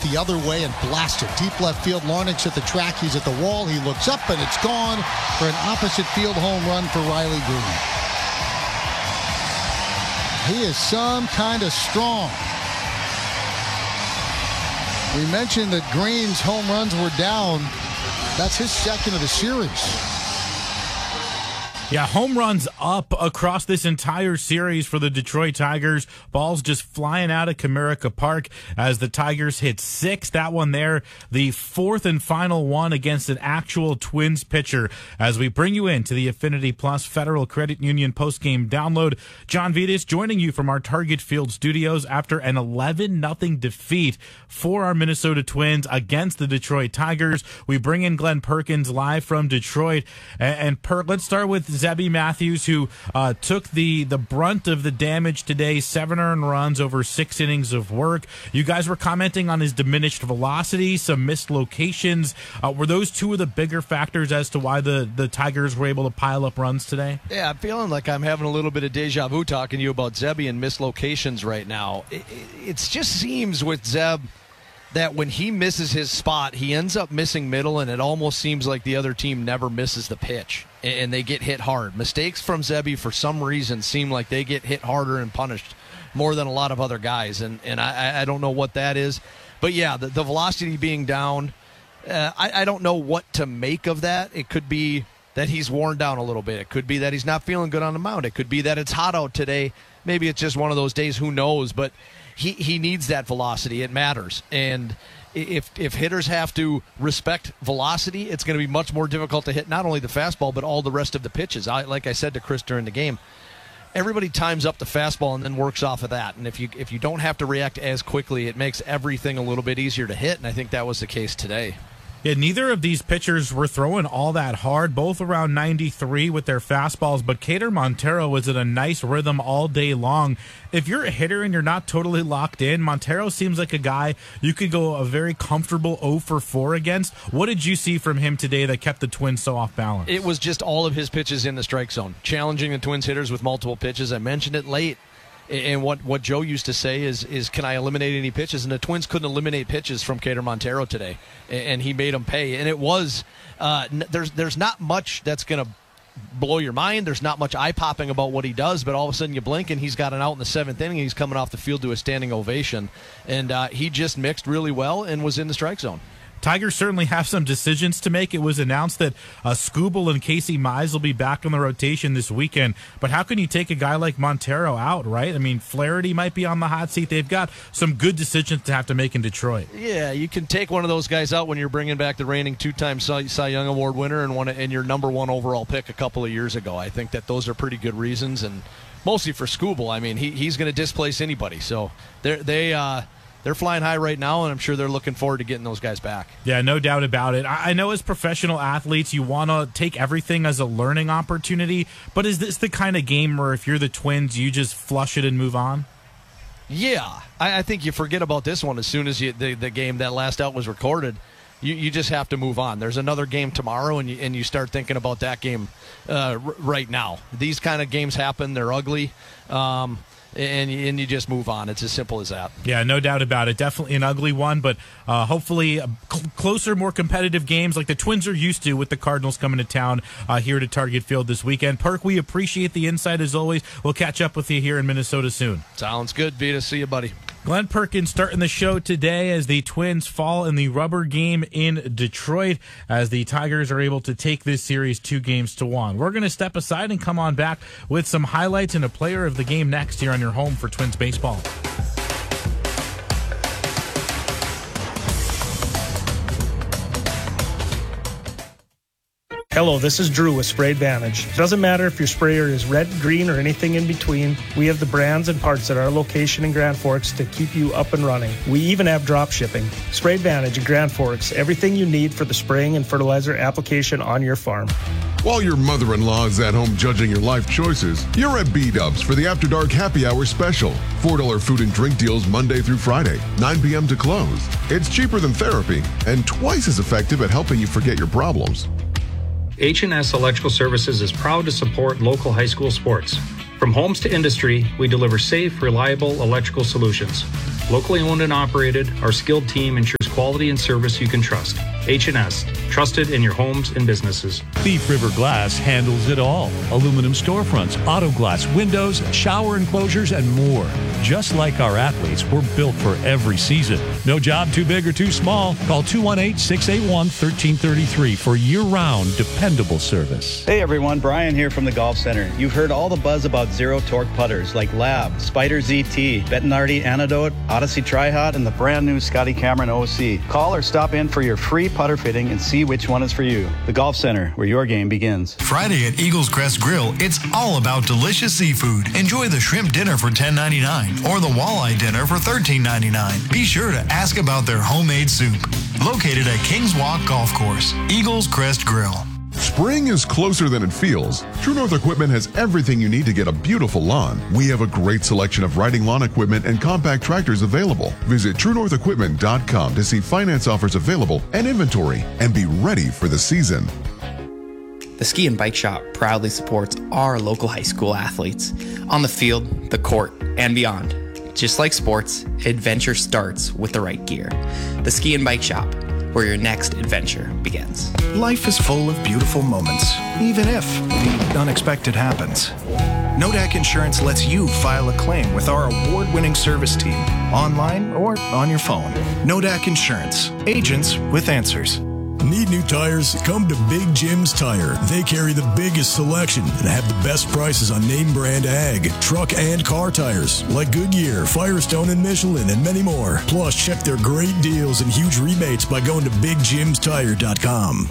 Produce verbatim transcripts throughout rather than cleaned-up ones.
the other way and blasted. Deep left field, Larnach's at the track. He's at the wall. He looks up, and it's gone for an opposite field home run for Riley Greene. He is some kind of strong. We mentioned that Green's home runs were down. That's his second of the series. Yeah, home runs up across this entire series for the Detroit Tigers. Balls just flying out of Comerica Park as the Tigers hit six. That one there, the fourth and final one against an actual Twins pitcher. As we bring you into the Affinity Plus Federal Credit Union postgame download, John Vitas joining you from our Target Field studios after an eleven nothing defeat for our Minnesota Twins against the Detroit Tigers. We bring in Glenn Perkins live from Detroit. And, and Per, let's start with Zebby Matthews, who uh, took the, the brunt of the damage today, seven earned runs over six innings of work. You guys were commenting on his diminished velocity, some missed locations. Uh, were those two of the bigger factors as to why the, the Tigers were able to pile up runs today? Yeah, I'm feeling like I'm having a little bit of deja vu talking to you about Zebby and missed locations right now. It, it, it just seems with Zeb that when he misses his spot, he ends up missing middle, and it almost seems like the other team never misses the pitch, and they get hit hard. Mistakes from Zebby, for some reason, seem like they get hit harder and punished more than a lot of other guys, and, and I, I don't know what that is. But, yeah, the, the velocity being down, uh, I, I don't know what to make of that. It could be that he's worn down a little bit. It could be that he's not feeling good on the mound. It could be that it's hot out today. Maybe it's just one of those days. Who knows? But he, he needs that velocity. It matters. And if if hitters have to respect velocity, it's going to be much more difficult to hit not only the fastball but all the rest of the pitches. I, like I said to Chris during the game, everybody times up the fastball and then works off of that. And if you if you don't have to react as quickly, it makes everything a little bit easier to hit. And I think that was the case today. Yeah, neither of these pitchers were throwing all that hard, both around ninety-three with their fastballs, but Kader Montero was in a nice rhythm all day long. If you're a hitter and you're not totally locked in, Montero seems like a guy you could go a very comfortable oh for four against. What did you see from him today that kept the Twins so off balance? It was just all of his pitches in the strike zone, challenging the Twins hitters with multiple pitches. I mentioned it late. And what, what Joe used to say is, is, can I eliminate any pitches? And the Twins couldn't eliminate pitches from Kader Montero today, and he made them pay. And it was uh, there's there's not much that's going to blow your mind. There's not much eye-popping about what he does, but all of a sudden you blink and he's got an out in the seventh inning, and he's coming off the field to a standing ovation. And uh, he just mixed really well and was in the strike zone. Tigers certainly have some decisions to make. It was announced that uh, Skubal and Casey Mize will be back on the rotation this weekend. But how can you take a guy like Montero out, right? I mean, Flaherty might be on the hot seat. They've got some good decisions to have to make in Detroit. Yeah, you can take one of those guys out when you're bringing back the reigning two-time Cy, Cy Young Award winner and one and your number one overall pick a couple of years ago. I think that those are pretty good reasons, and mostly for Skubal. I mean, he, he's going to displace anybody. So they're, they uh, they're flying high right now, and I'm sure they're looking forward to getting those guys back. Yeah, no doubt about it. I know as professional athletes, you want to take everything as a learning opportunity, but is this the kind of game where if you're the Twins, you just flush it and move on? Yeah, I, I think you forget about this one as soon as you, the, the game, that last out was recorded. You, you just have to move on. There's another game tomorrow, and you, and you start thinking about that game uh, r- right now. These kind of games happen. They're ugly. Um And you, and you just move on. It's as simple as that. Yeah, no doubt about it. Definitely an ugly one, but uh, hopefully uh, cl- closer, more competitive games like the Twins are used to with the Cardinals coming to town uh, here to Target Field this weekend. Perk, we appreciate the insight as always. We'll catch up with you here in Minnesota soon. Sounds good, Vita. See you, buddy. Glenn Perkins starting the show today as the Twins fall in the rubber game in Detroit as the Tigers are able to take this series two games to one. We're going to step aside and come on back with some highlights and a player of the game next here on your home for Twins baseball. Hello, this is Drew with Spray Advantage. It doesn't matter if your sprayer is red, green, or anything in between. We have the brands and parts at our location in Grand Forks to keep you up and running. We even have drop shipping. Spray Advantage in Grand Forks, everything you need for the spraying and fertilizer application on your farm. While your mother-in-law is at home judging your life choices, you're at B-Dubs for the After Dark Happy Hour special. four dollars food and drink deals Monday through Friday, nine p.m. to close. It's cheaper than therapy and twice as effective at helping you forget your problems. H and S Electrical Services is proud to support local high school sports. From homes to industry, we deliver safe, reliable electrical solutions. Locally owned and operated, our skilled team ensures quality and service you can trust. H and S, trusted in your homes and businesses. Thief River Glass handles it all. Aluminum storefronts, auto glass windows, shower enclosures, and more. Just like our athletes, we're built for every season. No job too big or too small. Call two one eight, six eight one, one three three three for year-round, dependable service. Hey everyone, Brian here from the Golf Center. You've heard all the buzz about zero-torque putters like Lab, Spider Z T, Bettinardi Antidote, Odyssey Tri-Hot, and the brand new Scotty Cameron O C. Call or stop in for your free putter fitting and see which one is for you. The Golf Center, where your game begins. Friday at Eagles Crest Grill, it's all about delicious seafood. Enjoy the shrimp dinner for ten ninety-nine or the walleye dinner for thirteen ninety-nine. Be sure to ask about their homemade soup. Located at Kings Walk Golf Course, Eagles Crest Grill. Spring is closer than it feels. True North Equipment has everything you need to get a beautiful lawn. We have a great selection of riding lawn equipment and compact tractors available. Visit true north equipment dot com to see finance offers available and inventory, and be ready for the season. The Ski and Bike Shop proudly supports our local high school athletes on the field, the court, and beyond. Just like sports, adventure starts with the right gear. The Ski and Bike Shop, where your next adventure begins. Life is full of beautiful moments, even if the unexpected happens. Nodak Insurance lets you file a claim with our award-winning service team, online or on your phone. Nodak Insurance, agents with answers. Need new tires? Come to Big Jim's Tire. They carry the biggest selection and have the best prices on name brand ag, truck, and car tires like Goodyear, Firestone, and Michelin, and many more. Plus, check their great deals and huge rebates by going to big jims tire dot com.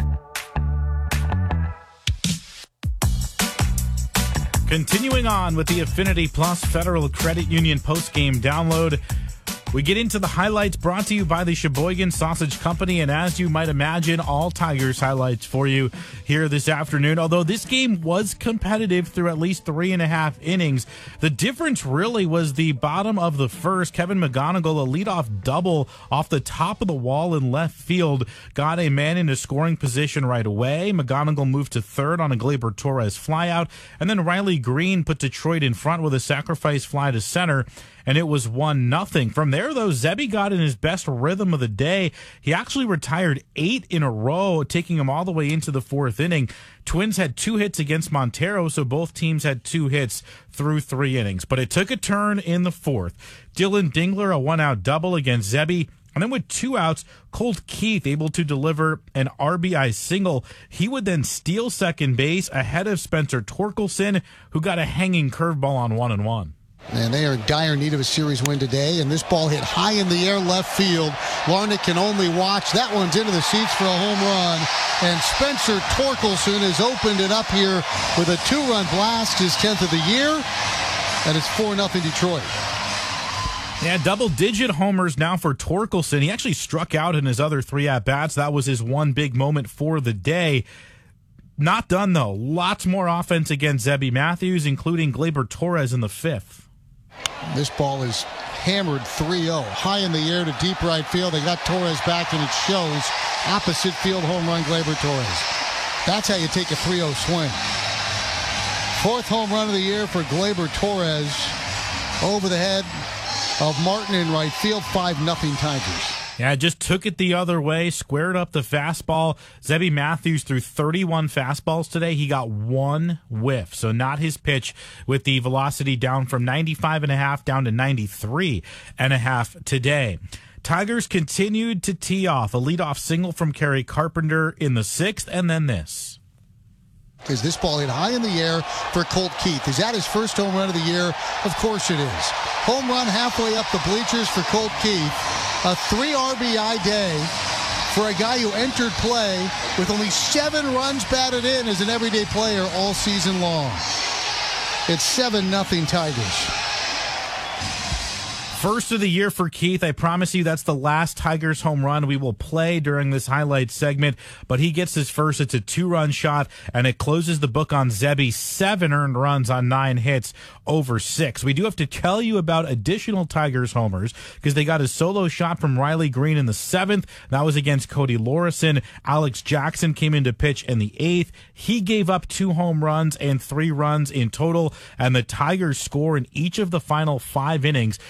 Continuing on with the Affinity Plus Federal Credit Union post-game download, we get into the highlights brought to you by the Sheboygan Sausage Company, and as you might imagine, all Tigers highlights for you here this afternoon. Although this game was competitive through at least three and a half innings, the difference really was the bottom of the first. Kevin McGonigal, a leadoff double off the top of the wall in left field, got a man into scoring position right away. McGonigal moved to third on a Gleyber Torres flyout, and then Riley Green put Detroit in front with a sacrifice fly to center, and it was one nothing. From there, though, Zebby got in his best rhythm of the day. He actually retired eight in a row, taking him all the way into the fourth inning. Twins had two hits against Montero, so both teams had two hits through three innings. But it took a turn in the fourth. Dylan Dingler, a one-out double against Zebby. And then with two outs, Colt Keith able to deliver an R B I single. He would then steal second base ahead of Spencer Torkelson, who got a hanging curveball on one and one. And they are in dire need of a series win today. And this ball hit high in the air left field. Larnach can only watch. That one's into the seats for a home run. And Spencer Torkelson has opened it up here with a two-run blast, his tenth of the year. And it's four nothing Detroit. Yeah, double-digit homers now for Torkelson. He actually struck out in his other three at-bats. That was his one big moment for the day. Not done, though. Lots more offense against Zebby Matthews, including Gleyber Torres in the fifth. This ball is hammered three oh. High in the air to deep right field. They got Torres back, and it shows. Opposite field home run, Gleyber Torres. That's how you take a three oh swing. Fourth home run of the year for Gleyber Torres. Over the head of Martin in right field. five nothing Tigers. Yeah, just took it the other way, squared up the fastball. Zebby Matthews threw thirty-one fastballs today. He got one whiff, so not his pitch, with the velocity down from ninety-five and a half down to ninety-three and a half today. Tigers continued to tee off. A leadoff single from Kerry Carpenter in the sixth, and then this. Is this ball hit high in the air for Colt Keith? Is that his first home run of the year? Of course it is. Home run halfway up the bleachers for Colt Keith. A three R B I day for a guy who entered play with only seven runs batted in as an everyday player all season long. It's seven nothing Tigers. First of the year for Keith. I promise you that's the last Tigers home run we will play during this highlight segment, but he gets his first. It's a two-run shot, and it closes the book on Zebby. Seven earned runs on nine hits over six. We do have to tell you about additional Tigers homers because they got a solo shot from Riley Green in the seventh. That was against Cody Lorison. Alex Jackson came into pitch in the eighth. He gave up two home runs and three runs in total, and the Tigers score in each of the final five innings to take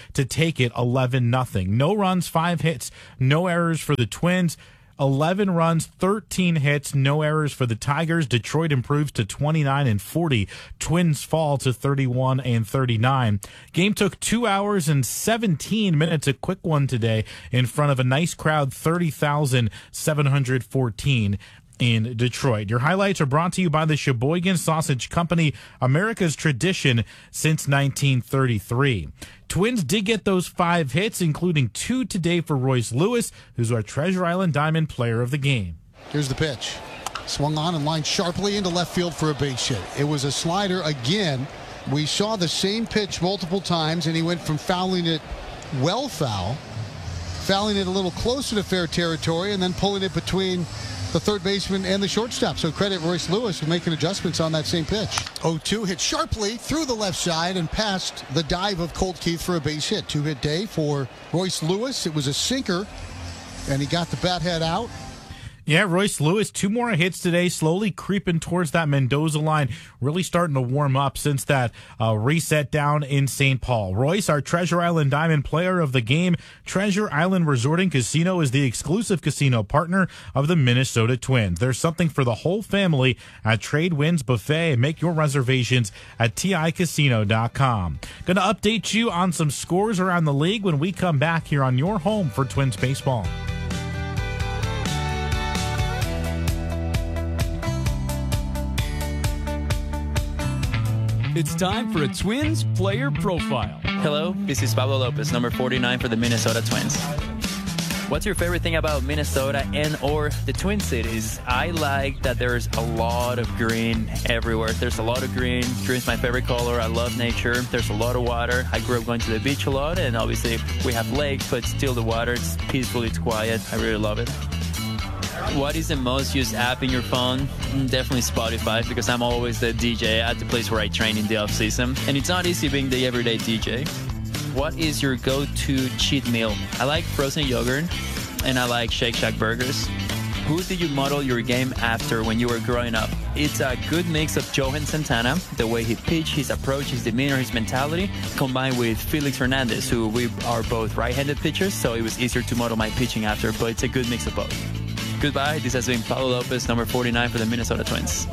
take it eleven nothing. No runs, five hits, no errors for the Twins. eleven runs, thirteen hits, no errors for the Tigers. Detroit improves to twenty-nine and forty. Twins fall to thirty-one and thirty-nine. Game took two hours and seventeen minutes. A quick one today in front of a nice crowd, thirty thousand seven hundred fourteen. In Detroit. Your highlights are brought to you by the Sheboygan Sausage Company, America's tradition since nineteen thirty-three. Twins did get those five hits, including two today for Royce Lewis, who's our Treasure Island Diamond player of the game. Here's the pitch. Swung on and lined sharply into left field for a base hit. It was a slider again. We saw the same pitch multiple times, and he went from fouling it well foul, fouling it a little closer to fair territory, and then pulling it between the third baseman and the shortstop. So credit Royce Lewis for making adjustments on that same pitch. oh two hit sharply through the left side and past the dive of Colt Keith for a base hit. Two-hit day for Royce Lewis. It was a sinker, and he got the bat head out. Yeah, Royce Lewis, two more hits today, slowly creeping towards that Mendoza line, really starting to warm up since that uh, reset down in Saint Paul. Royce, our Treasure Island Diamond player of the game. Treasure Island Resort and Casino is the exclusive casino partner of the Minnesota Twins. There's something for the whole family at Trade Winds Buffet. Make your reservations at T I casino dot com. Going to update you on some scores around the league when we come back here on your home for Twins baseball. It's time for a Twins player profile. Hello, this is Pablo Lopez, number forty-nine for the Minnesota Twins. What's your favorite thing about Minnesota and or the Twin Cities? I like that there's a lot of green everywhere. There's a lot of green. Green's my favorite color. I love nature. There's a lot of water. I grew up going to the beach a lot, and obviously we have lakes, but still the water, it's peaceful, it's quiet. I really love it. What is the most used app in your phone? Definitely Spotify, because I'm always the D J at the place where I train in the off season, and it's not easy being the everyday D J. What is your go-to cheat meal? I like frozen yogurt, and I like Shake Shack burgers. Who did you model your game after when you were growing up? It's a good mix of Johan Santana, the way he pitched, his approach, his demeanor, his mentality, combined with Felix Hernandez, who we are both right-handed pitchers, so it was easier to model my pitching after, but it's a good mix of both. Goodbye. This has been Pablo Lopez, number forty-nine for the Minnesota Twins.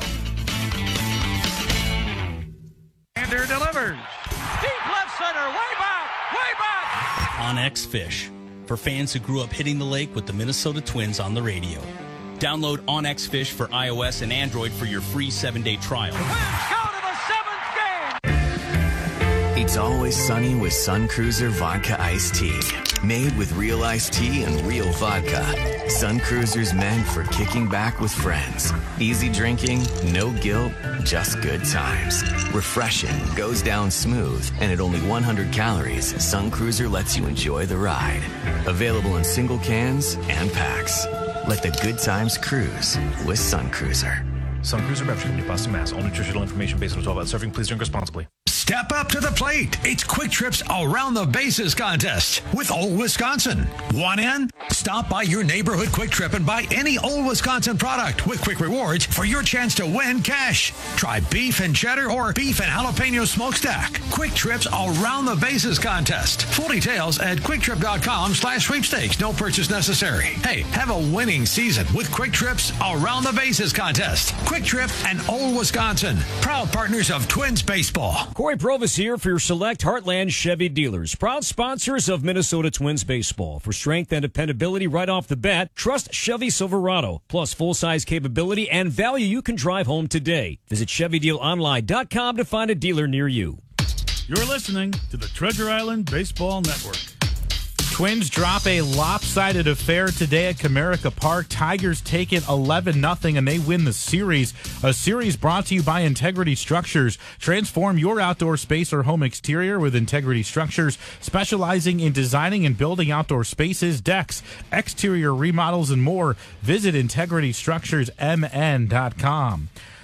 Ander delivers. Deep left center. Way back. Way back. OnX Fish, for fans who grew up hitting the lake with the Minnesota Twins on the radio. Download OnX Fish for iOS and Android for your free seven-day trial. Twins go to the seventh game. It's always sunny with Sun Cruiser Vodka Iced Tea. Made with real iced tea and real vodka. Sun Cruiser's meant for kicking back with friends. Easy drinking, no guilt, just good times. Refreshing, goes down smooth, and at only one hundred calories, Sun Cruiser lets you enjoy the ride. Available in single cans and packs. Let the good times cruise with Sun Cruiser. Sun Cruiser membership in New Boston, Mass. All nutritional information based on twelve ounce serving. Please drink responsibly. Step up to the plate. It's Quick Trip's Around the Bases contest with Old Wisconsin. Want in? Stop by your neighborhood Quick Trip and buy any Old Wisconsin product with Quick Rewards for your chance to win cash. Try beef and cheddar or beef and jalapeno smokestack. Quick Trip's Around the Bases contest. Full details at quicktrip.com slash sweepstakes. No purchase necessary. Hey, have a winning season with Quick Trip's Around the Bases contest. Quick Trip and Old Wisconsin, proud partners of Twins baseball. Corey Provis here for your select Heartland Chevy dealers, proud sponsors of Minnesota Twins baseball. For strength and dependability right off the bat, trust Chevy Silverado. Plus full-size capability and value you can drive home today. Visit Chevy Deal Online dot com to find a dealer near you. You're listening to the Treasure Island Baseball Network. Twins drop a lopsided affair today at Comerica Park. Tigers take it eleven nothing, and they win the series. A series brought to you by Integrity Structures. Transform your outdoor space or home exterior with Integrity Structures, specializing in designing and building outdoor spaces, decks, exterior remodels, and more. Visit integrity structures m n dot com.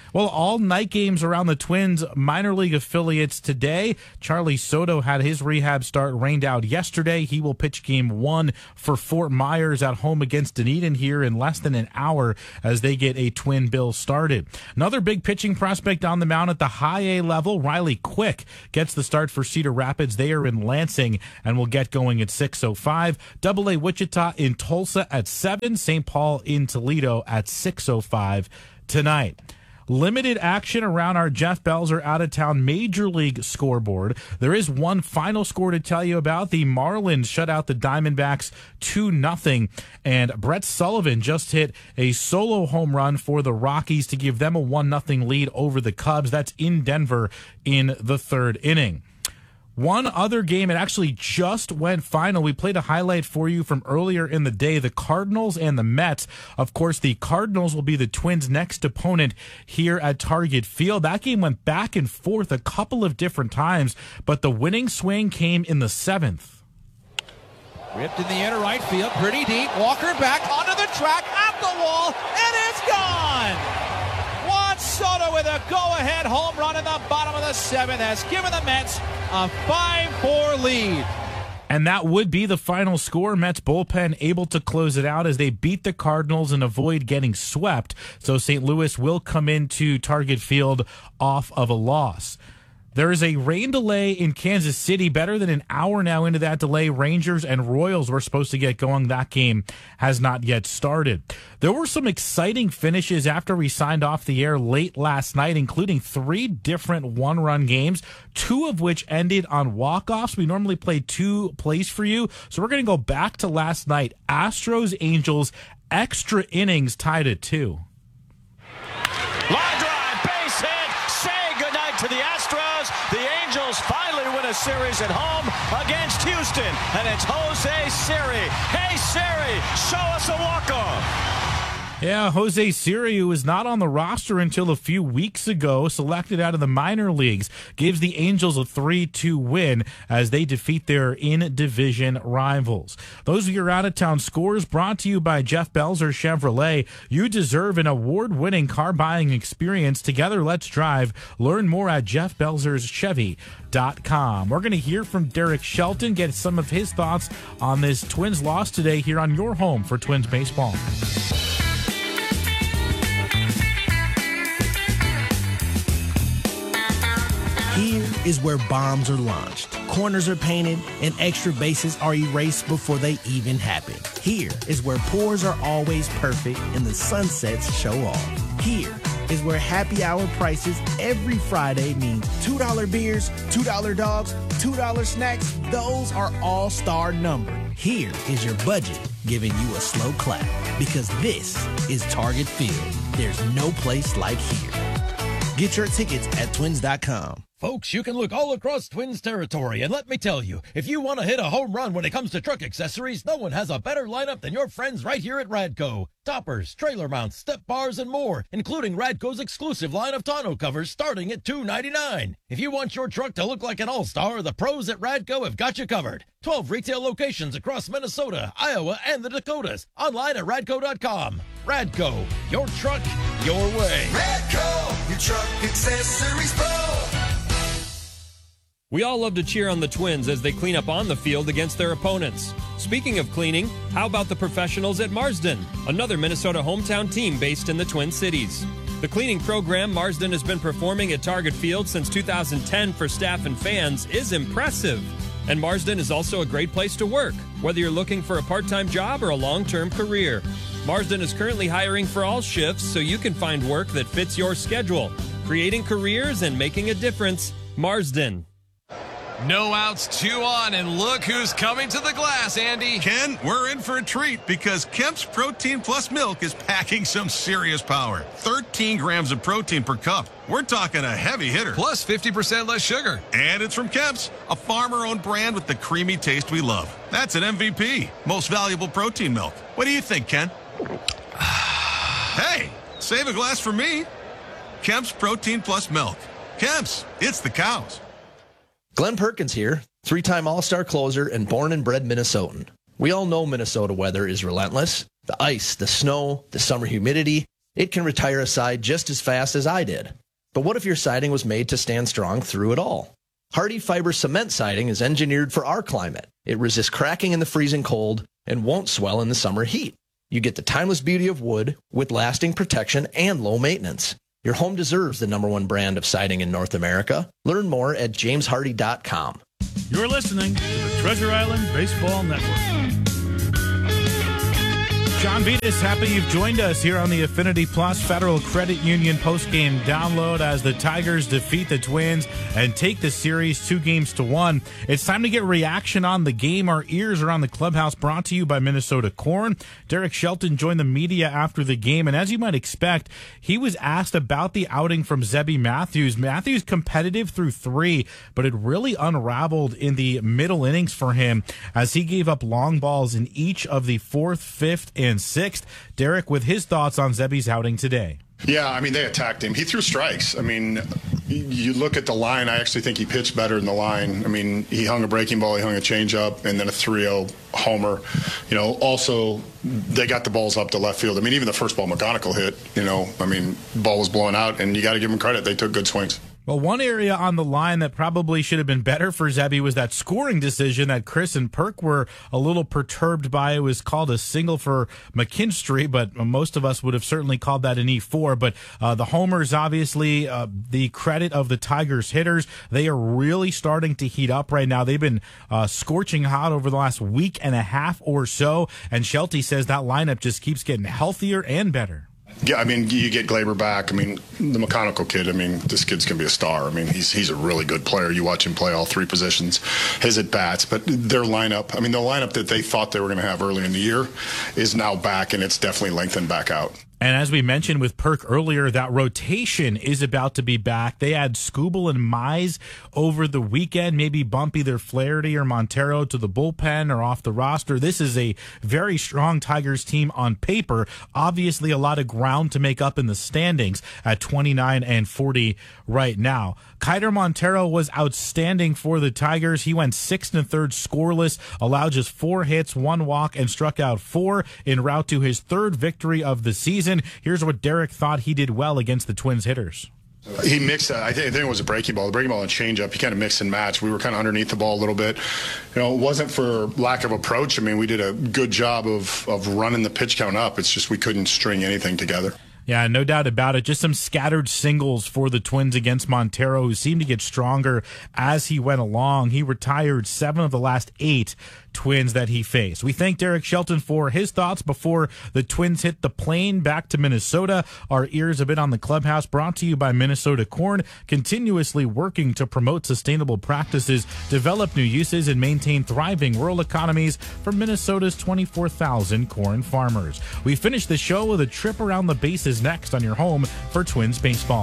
Well, all night games around the Twins minor league affiliates today. Charlie Soto had his rehab start rained out yesterday. He will pitch game one for Fort Myers at home against Dunedin here in less than an hour as they get a twin bill started. Another big pitching prospect on the mound at the high A level, Riley Quick, gets the start for Cedar Rapids. They are in Lansing and will get going at six oh five. Double A Wichita in Tulsa at seven. Saint Paul in Toledo at six oh five tonight. Limited action around our Jeff Belzer out-of-town Major League scoreboard. There is one final score to tell you about. The Marlins shut out the Diamondbacks two nothing, and Brett Sullivan just hit a solo home run for the Rockies to give them a one nothing lead over the Cubs. That's in Denver in the third inning. One other game, it actually just went final. We played a highlight for you from earlier in the day, the Cardinals and the Mets. Of course, the Cardinals will be the Twins' next opponent here at Target Field. That game went back and forth a couple of different times, but the winning swing came in the seventh. Ripped in the inner right field, pretty deep. Walker back onto the track, at the wall, and it's gone! Juan Soto with a go-ahead home run in the bottom of the seventh has given the Mets a five four lead. And that would be the final score. Mets bullpen able to close it out as they beat the Cardinals and avoid getting swept. So Saint Louis will come into Target Field off of a loss. There is a rain delay in Kansas City, better than an hour now into that delay. Rangers and Royals were supposed to get going. That game has not yet started. There were some exciting finishes after we signed off the air late last night, including three different one-run games, two of which ended on walk-offs. We normally play two plays for you, so we're going to go back to last night. Astros, Angels, extra innings tied at two. Line drive, base hit, say goodnight to the Astros. The Angels finally win a series at home against Houston, and it's Jose Siri. Hey, Siri, show us a walk-off. Yeah, Jose Siri, who was not on the roster until a few weeks ago, selected out of the minor leagues, gives the Angels a three two win as they defeat their in-division rivals. Those are your out-of-town scores brought to you by Jeff Belzer Chevrolet. You deserve an award-winning car buying experience. Together, let's drive. Learn more at jeff belzers chevy dot com. We're going to hear from Derek Shelton, get some of his thoughts on this Twins loss today here on your home for Twins baseball. Here is where bombs are launched, corners are painted, and extra bases are erased before they even happen. Here is where pours are always perfect and the sunsets show off. Here is where happy hour prices every Friday means two dollar beers, two dollar dogs, two dollar snacks. Those are all-star numbered. Here is your budget giving you a slow clap because this is Target Field. There's no place like here. Get your tickets at twins dot com. Folks, you can look all across Twins territory, and let me tell you, if you want to hit a home run when it comes to truck accessories, no one has a better lineup than your friends right here at Radco. Toppers, trailer mounts, step bars, and more, including Radco's exclusive line of tonneau covers starting at two ninety-nine. If you want your truck to look like an all-star, the pros at Radco have got you covered. twelve retail locations across Minnesota, Iowa, and the Dakotas. Online at radco dot com. Radco, your truck, your way. Radco, your truck accessories pro. We all love to cheer on the Twins as they clean up on the field against their opponents. Speaking of cleaning, how about the professionals at Marsden, another Minnesota hometown team based in the Twin Cities? The cleaning program Marsden has been performing at Target Field since two thousand ten for staff and fans is impressive. And Marsden is also a great place to work, whether you're looking for a part-time job or a long-term career. Marsden is currently hiring for all shifts so you can find work that fits your schedule. Creating careers and making a difference. Marsden. No outs, two on, and look who's coming to the glass, Andy. Ken, we're in for a treat because Kemp's Protein Plus Milk is packing some serious power. thirteen grams of protein per cup. We're talking a heavy hitter. Plus fifty percent less sugar. And it's from Kemp's, a farmer-owned brand with the creamy taste we love. That's an M V P, most valuable protein milk. What do you think, Ken? Hey, save a glass for me. Kemp's Protein Plus Milk. Kemp's, it's the cows. Glenn Perkins here, three-time All-Star closer and born and bred Minnesotan. We all know Minnesota weather is relentless. The ice, the snow, the summer humidity. It can retire a side just as fast as I did. But what if your siding was made to stand strong through it all? Hardy Fiber Cement Siding is engineered for our climate. It resists cracking in the freezing cold and won't swell in the summer heat. You get the timeless beauty of wood with lasting protection and low maintenance. Your home deserves the number one brand of siding in North America. Learn more at james hardy dot com. You're listening to the Treasure Island Baseball Network. John Vitas, happy you've joined us here on the Affinity Plus Federal Credit Union postgame download as the Tigers defeat the Twins and take the series two games to one. It's time to get reaction on the game. Our ears are on the clubhouse, brought to you by Minnesota Corn. Derek Shelton joined the media after the game, and as you might expect, he was asked about the outing from Zebby Matthews. Matthews competitive through three, but it really unraveled in the middle innings for him as he gave up long balls in each of the fourth, fifth, and and sixth. Derek with his thoughts on Zebby's outing today. Yeah, I mean, they attacked him. He threw strikes. I mean, you look at the line, I actually think he pitched better than the line. I mean, he hung a breaking ball, he hung a changeup, and then a three oh homer. You know, also, they got the balls up to left field. I mean, even the first ball McGonigal hit, you know, I mean, ball was blowing out, and you got to give them credit. They took good swings. Well, one area on the line that probably should have been better for Zebby was that scoring decision that Chris and Perk were a little perturbed by. It was called a single for McKinstry, but most of us would have certainly called that an E four. But uh, the homers, obviously, uh, the credit of the Tigers hitters. They are really starting to heat up right now. They've been uh, scorching hot over the last week and a half or so, and Shelty says that lineup just keeps getting healthiher and better. Yeah, I mean, you get Glaber back. I mean, the McConical kid, I mean, this kid's going to be a star. I mean, he's he's a really good player. You watch him play all three positions, his at-bats. But their lineup, I mean, the lineup that they thought they were going to have early in the year is now back, and it's definitely lengthened back out. And as we mentioned with Perk earlier, that rotation is about to be back. They had Skubal and Mize over the weekend, maybe bump either Flaherty or Montero to the bullpen or off the roster. This is a very strong Tigers team on paper. Obviously, a lot of ground to make up in the standings at twenty-nine and forty right now. Kiter Montero was outstanding for the Tigers. He went six and a third scoreless, allowed just four hits, one walk, and struck out four en route to his third victory of the season. Here's what Derek thought he did well against the Twins hitters. He mixed, I think, I think it was a breaking ball. The breaking ball and changeup, he kind of mixed and matched. We were kind of underneath the ball a little bit. You know, it wasn't for lack of approach. I mean, we did a good job of, of running the pitch count up. It's just we couldn't string anything together. Yeah, no doubt about it. Just some scattered singles for the Twins against Montero, who seemed to get stronger as he went along. He retired seven of the last eight Twins that he faced. We thank Derek Shelton for his thoughts before the Twins hit the plane back to Minnesota. Our ears have been on the clubhouse, brought to you by Minnesota Corn, continuously working to promote sustainable practices, develop new uses, and maintain thriving rural economies for Minnesota's twenty-four thousand corn farmers. We finish the show with a trip around the bases next on your home for Twins baseball.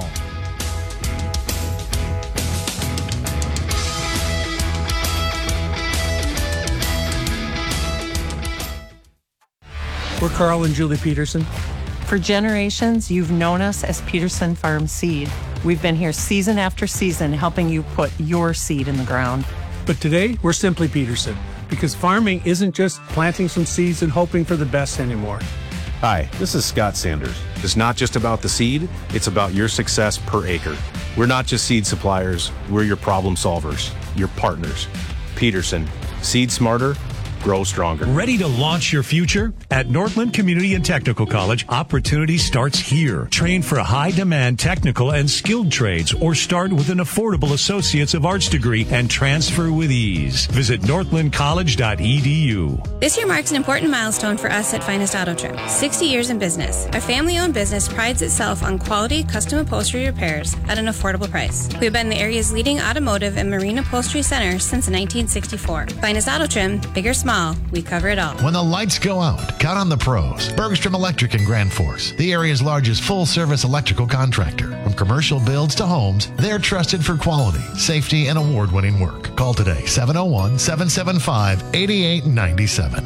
We're Carl and Julie Peterson. For generations, you've known us as Peterson Farm Seed. We've been here season after season helping you put your seed in the ground. But today, we're simply Peterson, because farming isn't just planting some seeds and hoping for the best anymore. Hi, this is Scott Sanders. It's not just about the seed, it's about your success per acre. We're not just seed suppliers, we're your problem solvers, your partners. Peterson, seed smarter, grow stronger. Ready to launch your future? At Northland Community and Technical College, opportunity starts here. Train for high-demand technical and skilled trades or start with an affordable Associates of Arts degree and transfer with ease. Visit northland college dot e d u. This year marks an important milestone for us at Finest Auto Trim. sixty years in business. Our family-owned business prides itself on quality custom upholstery repairs at an affordable price. We have been the area's leading automotive and marine upholstery center since nineteen sixty-four. Finest Auto Trim, big or small, we cover it all. When the lights go out, count on the pros. Bergstrom Electric in Grand Forks, the area's largest full-service electrical contractor. From commercial builds to homes, they're trusted for quality, safety, and award-winning work. Call today, seven oh one, seven seven five, eight eight nine seven.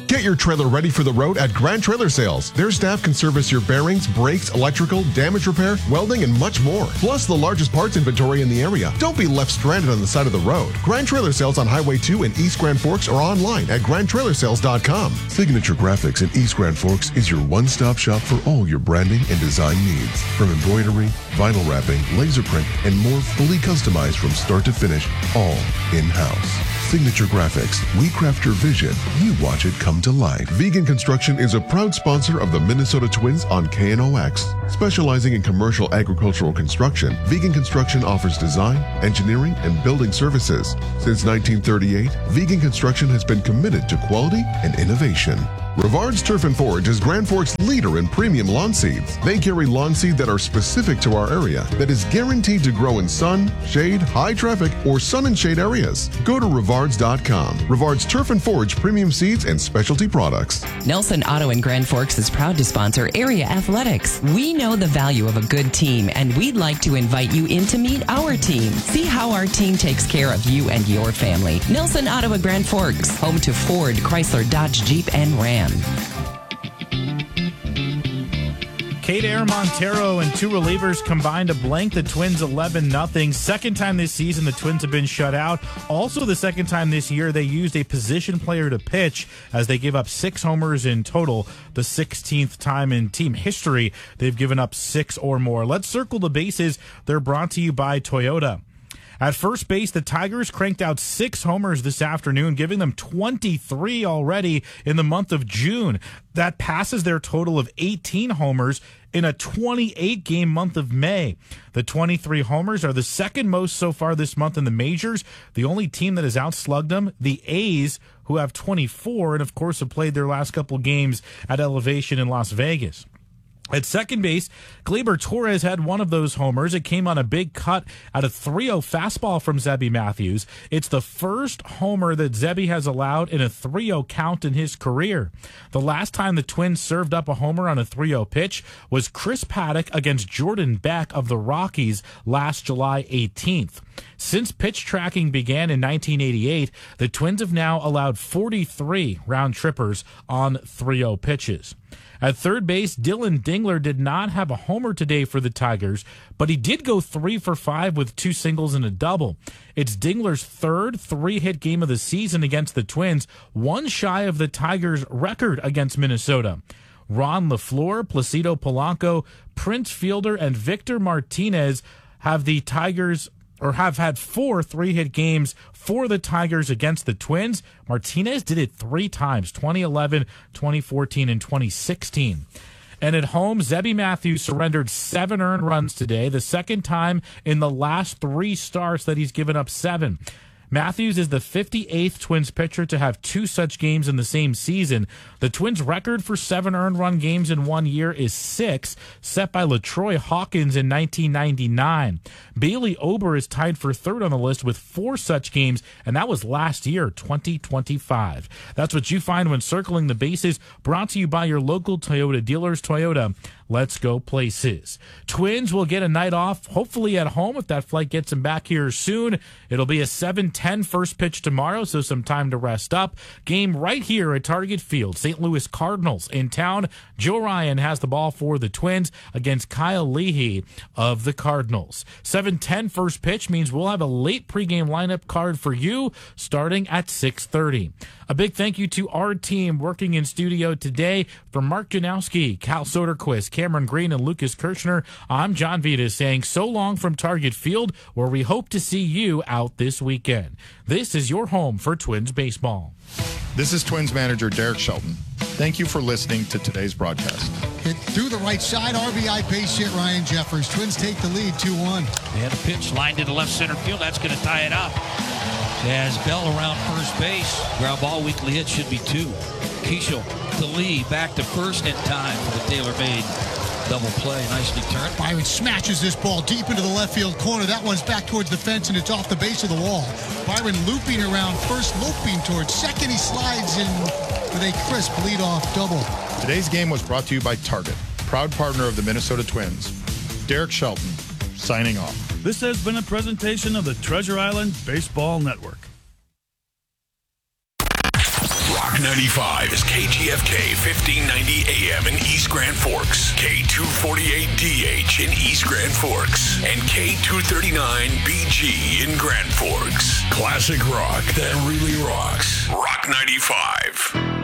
Get your trailer ready for the road at Grand Trailer Sales. Their staff can service your bearings, brakes, electrical, damage repair, welding, and much more. Plus the largest parts inventory in the area. Don't be left stranded on the side of the road. Grand Trailer Sales on Highway two in East Grand Forks or online at grand trailer sales dot com. Signature Graphics in East Grand Forks is your one-stop shop for all your branding and design needs. From embroidery, vinyl wrapping, laser print, and more, fully customized from start to finish, all in-house. Signature Graphics. We craft your vision. You watch it come to life. Vegan Construction is a proud sponsor of the Minnesota Twins on K N O X. Specializing in commercial agricultural construction, Vegan Construction offers design, engineering, and building services. Since nineteen thirty-eight, Vegan Construction has been committed to quality and innovation. Rivard's Turf and Forage is Grand Forks' leader in premium lawn seeds. They carry lawn seed that are specific to our area, that is guaranteed to grow in sun, shade, high traffic, or sun and shade areas. Go to rivards dot com. Rivard's Turf and Forage premium seeds and specialty products. Nelson Auto in Grand Forks is proud to sponsor area athletics. We know the value of a good team, and we'd like to invite you in to meet our team. See how our team takes care of you and your family. Nelson Auto in Grand Forks, home to Ford, Chrysler, Dodge, Jeep, and Ram. Kader Montero and two relievers combined to blank the Twins eleven nothing. Second time this season the Twins have been shut out. Also the second time this year they used a position player to pitch as they gave up six homers in total. The sixteenth time in team history they've given up six or more. Let's circle the bases. They're brought to you by Toyota. At first base, the Tigers cranked out six homers this afternoon, giving them twenty-three already in the month of June. That passes their total of eighteen homers in a twenty-eight game month of May. The twenty-three homers are the second most so far this month in the majors. The only team that has outslugged them, the A's, who have twenty-four and, of course, have played their last couple games at elevation in Las Vegas. At second base, Gleyber Torres had one of those homers. It came on a big cut at a three oh fastball from Zebby Matthews. It's the first homer that Zebby has allowed in a three oh count in his career. The last time the Twins served up a homer on a three oh pitch was Chris Paddock against Jordan Beck of the Rockies last July eighteenth. Since pitch tracking began in nineteen eighty-eight, the Twins have now allowed forty-three round trippers on three oh pitches. At third base, Dylan Dingler did not have a homer today for the Tigers, but he did go three for five with two singles and a double. It's Dingler's third three-hit game of the season against the Twins, one shy of the Tigers' record against Minnesota. Ron LaFleur, Placido Polanco, Prince Fielder, and Victor Martinez have the Tigers or have had four three-hit games for the Tigers against the Twins. Martinez did it three times, twenty eleven, twenty fourteen, and twenty sixteen. And at home, Zebby Matthews surrendered seven earned runs today, the second time in the last three starts that he's given up seven. Matthews is the fifty-eighth Twins pitcher to have two such games in the same season. The Twins' record for seven earned run games in one year is six, set by LaTroy Hawkins in nineteen ninety-nine. Bailey Ober is tied for third on the list with four such games, and that was last year, twenty twenty-five. That's what you find when circling the bases, brought to you by your local Toyota dealers. Toyota, let's go places. Twins will get a night off, hopefully at home, if that flight gets them back here soon. It'll be a seven ten first pitch tomorrow, so some time to rest up. Game right here at Target Field. Saint Louis Cardinals in town. Joe Ryan has the ball for the Twins against Kyle Leahy of the Cardinals. seven ten first pitch means we'll have a late pregame lineup card for you starting at six thirty. A big thank you to our team working in studio today. From Mark Janowski, Cal Soderquist, Cameron Green, and Lucas Kirchner, I'm John Vita saying so long from Target Field, where we hope to see you out this weekend. This is your home for Twins baseball. This is Twins manager Derek Shelton. Thank you for listening to today's broadcast. Hit through the right side, R B I base hit Ryan Jeffers. Twins take the lead two one. They had a pitch lined into left center field. That's going to tie it up. As Bell around first base. Ground ball weekly hit should be two. Keishel to Lee, back to first in time for the tailor-made double play. Nicely turned. Byron smashes this ball deep into the left field corner. That one's back towards the fence, and it's off the base of the wall. Byron looping around first, looping towards second. He slides in with a crisp leadoff double. Today's game was brought to you by Target, proud partner of the Minnesota Twins. Derek Shelton, signing off. This has been a presentation of the Treasure Island Baseball Network. Rock ninety-five is K G F K fifteen ninety A M in East Grand Forks, K two forty-eight D H in East Grand Forks, and K two thirty-nine B G in Grand Forks. Classic rock that really rocks. Rock ninety-five.